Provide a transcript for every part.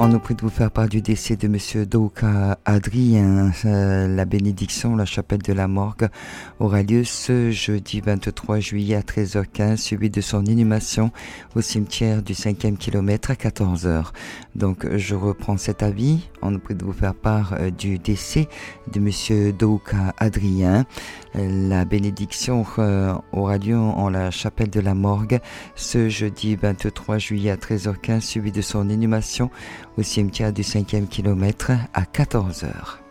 On nous prie de vous faire part du décès de Monsieur Douka Adrien. La bénédiction, la chapelle de la morgue, aura lieu ce jeudi 23 juillet à 13h15, suivi de son inhumation au cimetière du 5e kilomètre à 14h. Donc je reprends cet avis. On nous prie de vous faire part du décès de Monsieur Douka Adrien. La bénédiction aura lieu en la chapelle de la morgue ce jeudi 23 juillet à 13h15, suivi de son inhumation au cimetière du 5e kilomètre à 14h.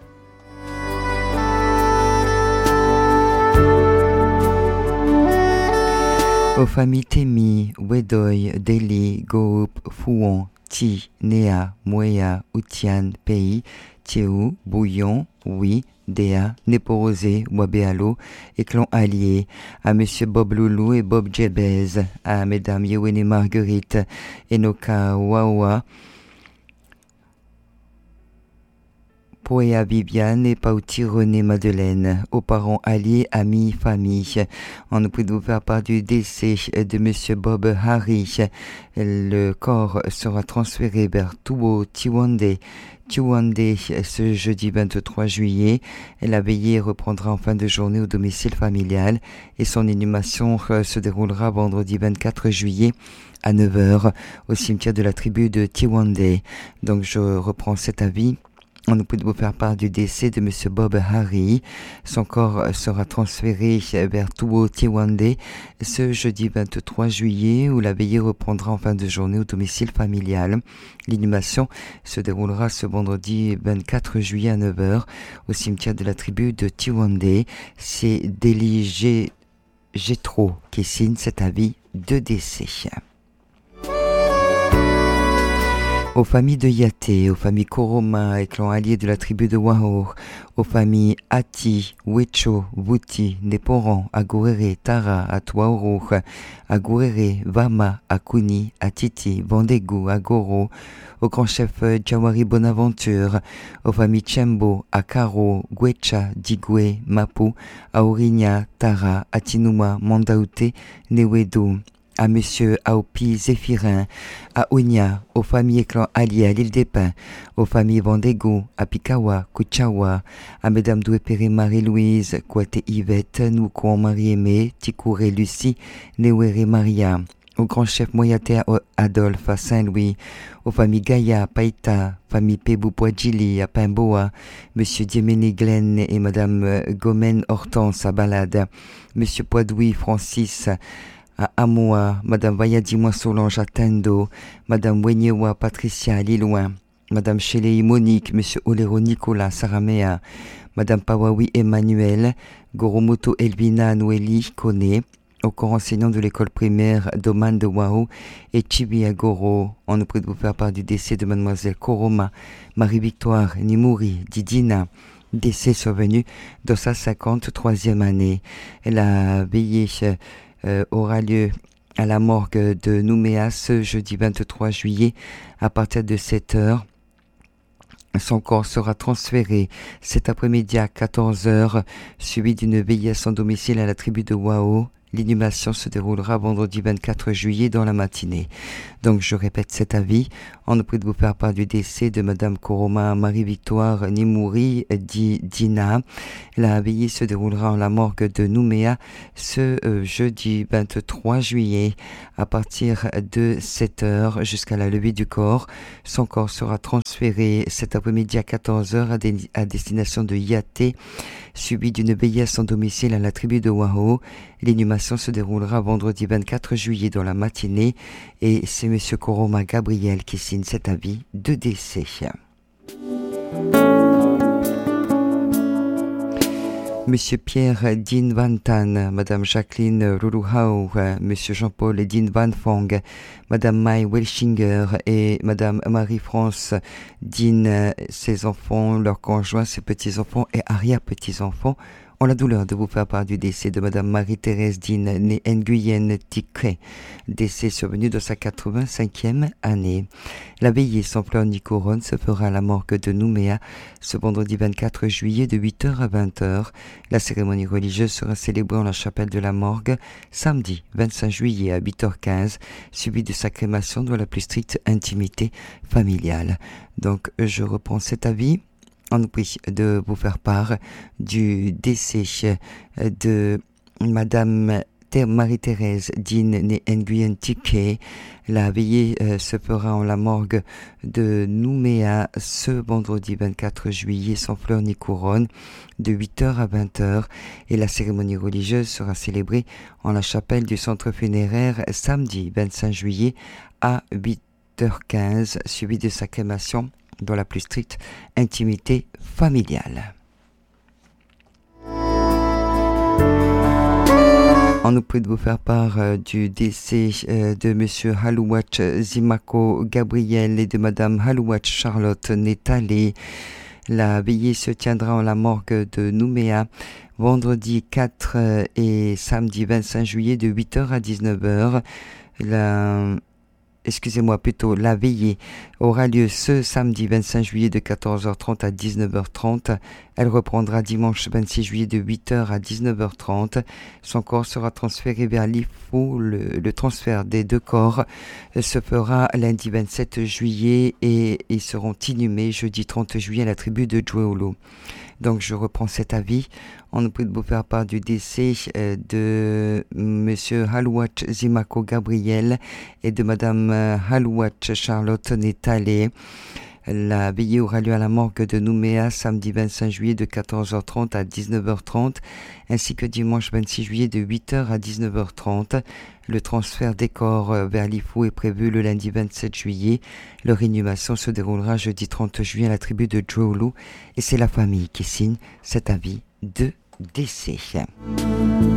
Aux familles Temi, Wedoy, Deli, Goup, Fouon, Ti, Néa, Mouéa, Outian, Pays, Théou, Bouillon, Oui, Déa, Néporosé, Wabéalo et clan allié, à Monsieur Bob Loulou et Bob Djebez, à Mesdames Yewen et Marguerite, Enoka Wawa, Poéa Viviane et Pauti René Madeleine, aux parents alliés, amis, famille. On nous prie de vous faire part du décès de Monsieur Bob Harry. Le corps sera transféré vers Tuo Tiwande ce jeudi 23 juillet. La veillée reprendra en fin de journée au domicile familial et son inhumation se déroulera vendredi 24 juillet à 9h au cimetière de la tribu de Tiwande. Donc je reprends cet avis. On nous prie de vous faire part du décès de Monsieur Bob Harry. Son corps sera transféré vers Tuo Tiwande ce jeudi 23 juillet où la veillée reprendra en fin de journée au domicile familial. L'inhumation se déroulera ce vendredi 24 juillet à 9h au cimetière de la tribu de Tiwande. C'est Deli Gétro qui signe cet avis de décès. Aux familles de Yaté, aux familles Koroma et clan alliés de la tribu de Wahou, aux familles Ati, Wecho, Wuti, Neporan, Agurere, Tara, Atuauru, Agurere, Vama, Akuni, Atiti, Vandegu, Agoro, au grand chef Jawari Bonaventure, aux familles Chembo, Akaro, Gwecha, Digwe, Mapu, Aurinia, Tara, Atinuma, Mandaute, Newedu, à Monsieur Aopi Zéphirin, à Ounia, aux familles et clans alliés à l'île des Pins, aux familles Vandegu, à Pikawa, Kuchawa, à Mesdames Douépéré Marie-Louise, Kouate Yvette, Noukouan Marie-Aimée, Tikouré Lucie, Néwéré Maria, au grand chef Moyaté Adolphe à Saint-Louis, aux familles Gaïa, Païta, famille Pébou Poadjili à Pimboa, Monsieur Diéméné Glenn et Madame Gomen Hortense à Balade, Monsieur Poidoui Francis à Amoa, Madame Vayadimoa Solange à Tendo, Madame Wenyewa Patricia à Lilloin, Madame Chéléi Monique, Monsieur Oléro Nicolas Saramea, Madame Pawawi Emmanuel, Goromoto Elvina Noélie Kone, au corps enseignant de l'école primaire d'Oman de Wahou et Chibi Agoro. On nous prie de vous faire part du décès de Mademoiselle Koroma, Marie-Victoire Nimouri, Didina, décès survenu dans sa 53e année. Elle a veillé aura lieu à la morgue de Nouméa ce jeudi 23 juillet à partir de 7h. Son corps sera transféré cet après-midi à 14h, suivi d'une veillée à son domicile à la tribu de Wahou. L'inhumation se déroulera vendredi 24 juillet dans la matinée. Donc je répète cet avis. On nous prie de vous faire part du décès de Madame Koroma Marie-Victoire Nimouri Dina. La veillée se déroulera en la morgue de Nouméa ce jeudi 23 juillet à partir de 7h jusqu'à la levée du corps. Son corps sera transféré cet après-midi à 14h à destination de Yaté, suivi d'une veillée à son domicile à la tribu de Wahou. L'inhumation se déroulera vendredi 24 juillet dans la matinée et c'est Monsieur Koroma Gabriel qui signe cet avis de décès. Monsieur Pierre Din Van Tan, Madame Jacqueline Ruruhau, Monsieur Jean-Paul Din Van Fong, Madame Mai Welschinger et Madame Marie-France Din, ses enfants, leurs conjoints, ses petits-enfants et arrière-petits-enfants. ont la douleur de vous faire part du décès de Madame Marie-Thérèse Dean, née Nguyen Tikre, décès survenu dans sa 85e année. La veillée sans fleurs ni couronne se fera à la morgue de Nouméa ce vendredi 24 juillet de 8h à 20h. La cérémonie religieuse sera célébrée en la chapelle de la morgue samedi 25 juillet à 8h15, suivie de sa crémation dans la plus stricte intimité familiale. Donc je reprends cet avis. On nous prie de vous faire part du décès de Madame Marie-Thérèse Dean, née Nguyen Tikre. La veillée se fera en la morgue de Nouméa ce vendredi 24 juillet sans fleurs ni couronne de 8h à 20h et la cérémonie religieuse sera célébrée en la chapelle du centre funéraire samedi 25 juillet à 8h15 suivi de sa crémation dans la plus stricte intimité familiale. On nous prie de vous faire part du décès de Monsieur Halouach Zimako Gabriel et de Madame Halouach Charlotte Nétalé. La veillée se tiendra en la morgue de Nouméa vendredi 4 et samedi 25 juillet de 8h à 19h. La veillée aura lieu ce samedi 25 juillet de 14h30 à 19h30. Elle reprendra dimanche 26 juillet de 8h à 19h30. Son corps sera transféré vers l'IFO. Le transfert des deux corps se fera lundi 27 juillet et ils seront inhumés jeudi 30 juillet à la tribu de Djouéolo. Donc je reprends cet avis. On nous prie de vous faire part du décès de Monsieur Halouach Zimako Gabriel et de Madame Halouach Charlotte Nétalé. La veillée aura lieu à la morgue de Nouméa samedi 25 juillet de 14h30 à 19h30 ainsi que dimanche 26 juillet de 8h à 19h30. Le transfert des corps vers l'IFO est prévu le lundi 27 juillet. Leur inhumation se déroulera jeudi 30 juillet à la tribu de Djouéolo et c'est la famille qui signe cet avis de décès.